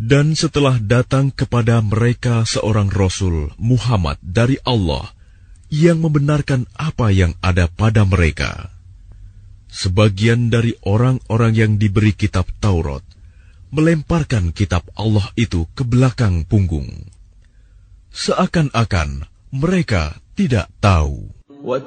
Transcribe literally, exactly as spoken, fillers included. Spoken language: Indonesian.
Dan setelah datang kepada mereka seorang Rasul Muhammad dari Allah yang membenarkan apa yang ada pada mereka, sebagian dari orang-orang yang diberi kitab Taurat melemparkan kitab Allah itu ke belakang punggung, seakan-akan mereka tidak tahu.